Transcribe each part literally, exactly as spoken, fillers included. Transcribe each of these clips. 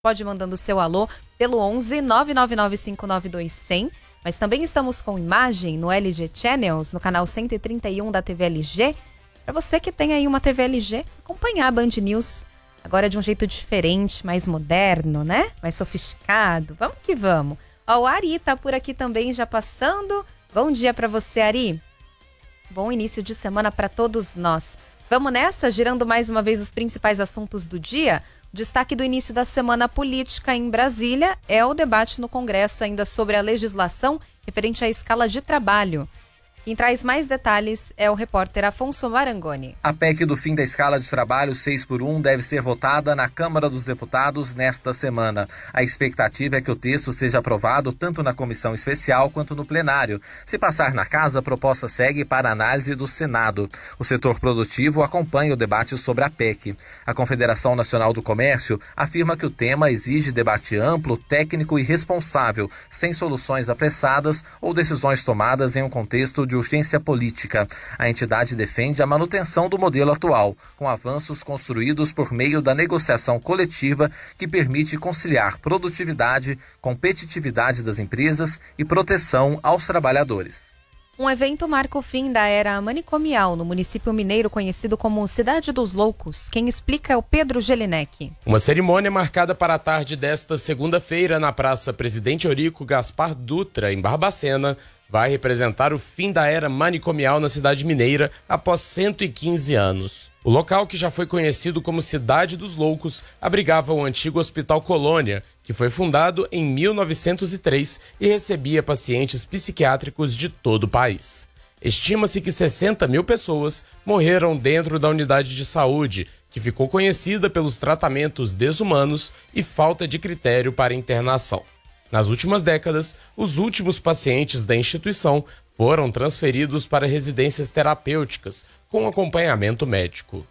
pode ir mandando o seu alô pelo onze nove nove nove cinco nove dois zero zero. Mas também estamos com imagem no L G Channels, no canal cento e trinta e um da T V L G. Para você que tem aí uma T V L G, acompanhar a Band News agora de um jeito diferente, mais moderno, né? Mais sofisticado. Vamos que vamos. Ó, o Ari tá por aqui também já passando. Bom dia para você, Ari. Bom início de semana para todos nós. Vamos nessa, girando mais uma vez os principais assuntos do dia. O destaque do início da semana política em Brasília é o debate no Congresso ainda sobre a legislação referente à escala de trabalho. Quem traz mais detalhes é o repórter Afonso Marangoni. A P E C do fim da escala de trabalho seis por um deve ser votada na Câmara dos Deputados nesta semana. A expectativa é que o texto seja aprovado tanto na comissão especial quanto no plenário. Se passar na casa, a proposta segue para análise do Senado. O setor produtivo acompanha o debate sobre a P E C. A Confederação Nacional do Comércio afirma que o tema exige debate amplo, técnico e responsável, sem soluções apressadas ou decisões tomadas em um contexto de urgência política. A entidade defende a manutenção do modelo atual, com avanços construídos por meio da negociação coletiva que permite conciliar produtividade, competitividade das empresas e proteção aos trabalhadores. Um evento marca o fim da era manicomial no município mineiro conhecido como Cidade dos Loucos. Quem explica é o Pedro Gelinek. Uma cerimônia marcada para a tarde desta segunda-feira na Praça Presidente Eurico Gaspar Dutra, em Barbacena, vai representar o fim da era manicomial na cidade mineira após cento e quinze anos. O local, que já foi conhecido como Cidade dos Loucos, abrigava o antigo Hospital Colônia, que foi fundado em mil novecentos e três e recebia pacientes psiquiátricos de todo o país. Estima-se que sessenta mil pessoas morreram dentro da unidade de saúde, que ficou conhecida pelos tratamentos desumanos e falta de critério para internação. Nas últimas décadas, os últimos pacientes da instituição foram transferidos para residências terapêuticas com acompanhamento médico.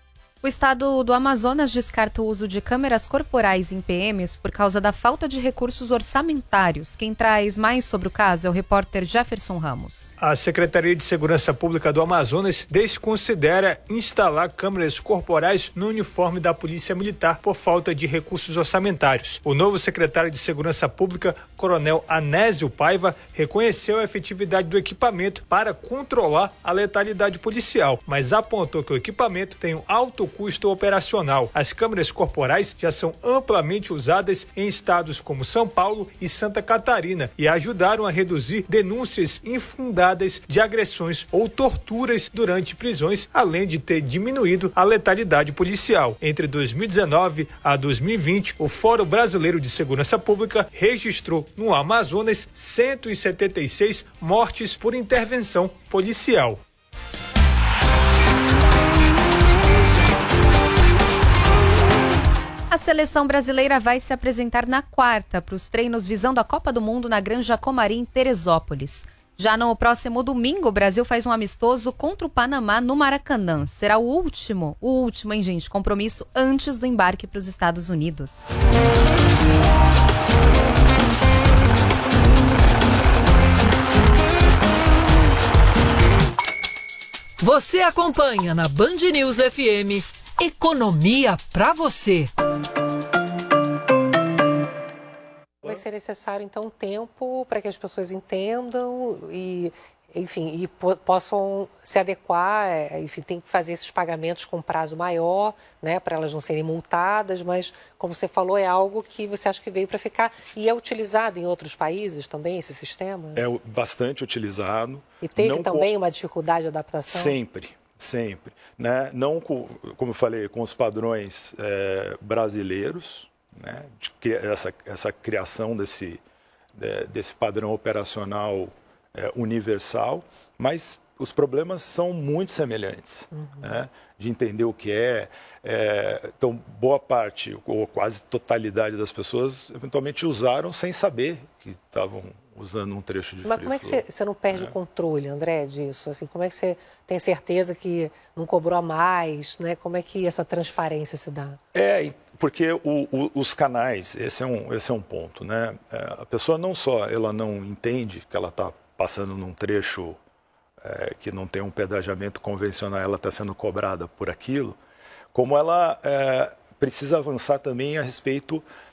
O estado do Amazonas descarta o uso de câmeras corporais em P Ms por causa da falta de recursos orçamentários. Quem traz mais sobre o caso é o repórter Jefferson Ramos. A Secretaria de Segurança Pública do Amazonas desconsidera instalar câmeras corporais no uniforme da Polícia Militar por falta de recursos orçamentários. O novo secretário de Segurança Pública, Coronel Anésio Paiva, reconheceu a efetividade do equipamento para controlar a letalidade policial, mas apontou que o equipamento tem um alto custo operacional. As câmeras corporais já são amplamente usadas em estados como São Paulo e Santa Catarina e ajudaram a reduzir denúncias infundadas de agressões ou torturas durante prisões, além de ter diminuído a letalidade policial. Entre dois mil e dezenove a dois mil e vinte, o Fórum Brasileiro de Segurança Pública registrou no Amazonas cento e setenta e seis mortes por intervenção policial. A seleção brasileira vai se apresentar na quarta para os treinos visando a Copa do Mundo na Granja Comari, em Teresópolis. Já no próximo domingo, o Brasil faz um amistoso contra o Panamá no Maracanã. Será o último, o último, hein, gente? Compromisso antes do embarque para os Estados Unidos. Você acompanha na Band News F M Economia para você. Vai ser necessário, então, tempo para que as pessoas entendam e, enfim, e po- possam se adequar, é, enfim, tem que fazer esses pagamentos com prazo maior, né, para elas não serem multadas, mas, como você falou, é algo que você acha que veio para ficar e é utilizado em outros países também, esse sistema? É bastante utilizado. E teve Não também com... uma dificuldade de adaptação? Sempre. Sempre, né? Não, com, como eu falei, com os padrões é, brasileiros, né? De, essa, essa criação desse, de, desse padrão operacional é, universal, mas os problemas são muito semelhantes, uhum. né? De entender o que é, é. Então, boa parte, ou quase totalidade das pessoas, eventualmente usaram sem saber que estavam usando um trecho de Mas free como é que flow, você, você não perde né? o controle, André, disso? Assim, como é que você tem certeza que não cobrou a mais? Né? Como é que essa transparência se dá? É, porque o, o, os canais, esse é um, esse é um ponto, né? É, a pessoa não só ela não entende que ela está passando num trecho é, que não tem um pedagiamento convencional, ela está sendo cobrada por aquilo, como ela é, precisa avançar também a respeito